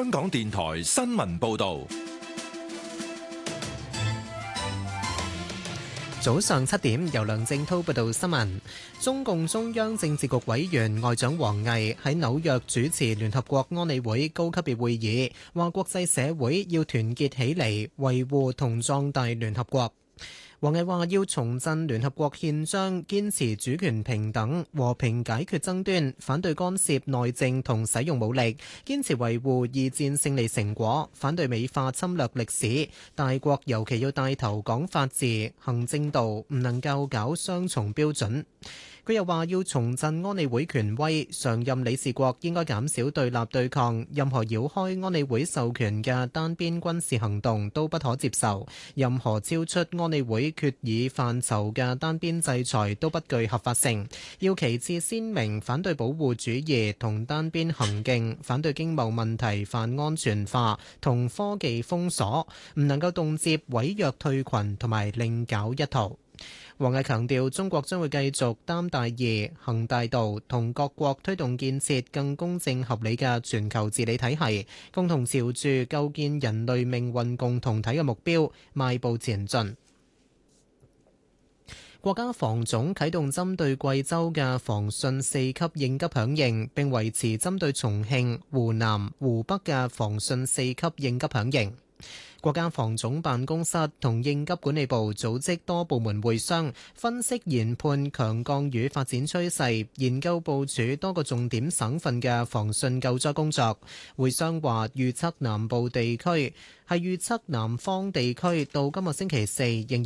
香港電台新聞報道。 早上7點，由梁正滔報道新聞。中共中央政治局委員外長王毅喺紐約主持聯合國安理會高級別會議，話國際社會要團結起嚟，維護同壯大聯合國。王毅話要重振聯合國憲章，堅持主權平等、和平解決爭端，反對干涉內政同使用武力，堅持維護二戰勝利成果，反對美化侵略歷史。大國尤其要帶頭講法治、行正道，唔能夠搞雙重標準。佢又話要重振安理會權威，常任理事國應該減少對立對抗，任何繞開安理會授權嘅單邊軍事行動都不可接受，任何超出安理會決議範疇嘅單邊制裁都不具合法性。要旗幟鮮明反對保護主義同單邊行徑，反對經貿問題泛安全化同科技封鎖，唔能夠動輒毀約退群同埋另搞一套。王毅強調，中國將會繼續擔大義、行大道，同各國推動建設更公正合理嘅全球治理體系，共同朝住構建人類命運共同體嘅目標邁步前進。國家防總啟動針對貴州嘅防汛4級應急響應，並維持針對重慶、湖南、湖北嘅防汛4級應急響應。國家防總辦公室同應急管理部組織多部門會商，分析研判強降雨發展趨勢，研究部署多個重點省份嘅防汛救災工作。會商話預測南方地區到今個星期四仍